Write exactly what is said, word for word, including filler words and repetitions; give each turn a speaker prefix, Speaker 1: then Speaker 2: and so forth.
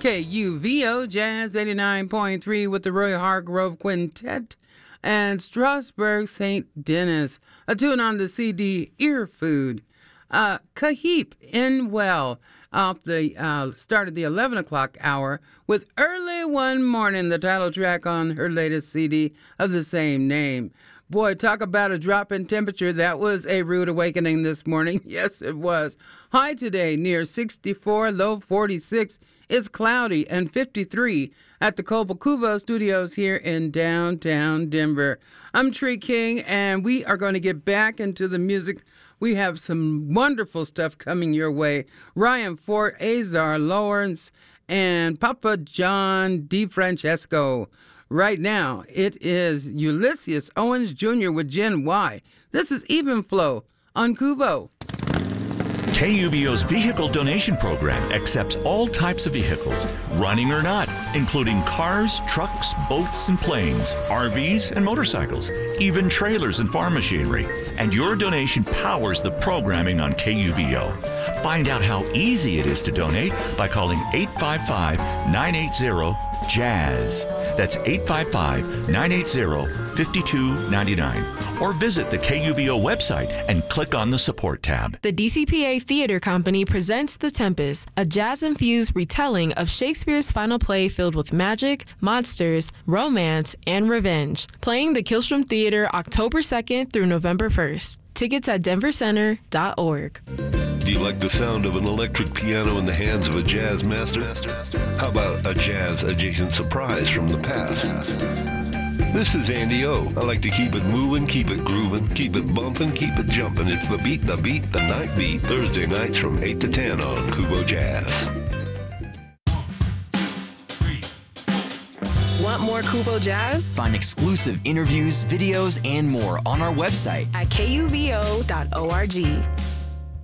Speaker 1: K U V O Jazz eighty-nine point three with the Roy Hargrove Quintet and Strasbourg Saint Denis. A tune on the C D Ear Food. Uh, Kahip in Well off the uh, start of the eleven o'clock hour with Early One Morning, the title track on her latest C D of the same name. Boy, talk about a drop in temperature. That was a rude awakening this morning. Yes, it was. High today near sixty-four, low forty-six. It's cloudy and fifty-three at the Cobalt Cuvo Studios here in downtown Denver. I'm Tree King, and we are going to get back into the music. We have some wonderful stuff coming your way. Ryan Fort, Azar Lawrence, and Papa John DeFrancesco. Right now, it is Ulysses Owens Junior with Gen Y. This is Even Flow on Cuvo.
Speaker 2: K U V O's vehicle donation program accepts all types of vehicles, running or not, including cars, trucks, boats, and planes, R Vs, and motorcycles, even trailers and farm machinery. And your donation powers the programming on K U V O. Find out how easy it is to donate by calling eight five five, nine eight zero, Jazz. That's eight five five, nine eight zero, five two nine nine. Or visit the K U V O website and click on the support tab.
Speaker 3: The D C P A Theater Company presents The Tempest, a jazz-infused retelling of Shakespeare's final play filled with magic, monsters, romance, and revenge. Playing the Killstrom Theater October second through November first. Tickets at denver center dot org.
Speaker 4: Do you like the sound of an electric piano in the hands of a jazz master? How about a jazz-adjacent surprise from the past? This is Andy O. I like to keep it moving, keep it grooving, keep it bumping, keep it jumping. It's the beat, the beat, the night beat. Thursday nights from eight to ten on Cuvo Jazz.
Speaker 3: Want more Cuvo Jazz?
Speaker 5: Find exclusive interviews, videos, and more on our website
Speaker 3: At K U V O dot org.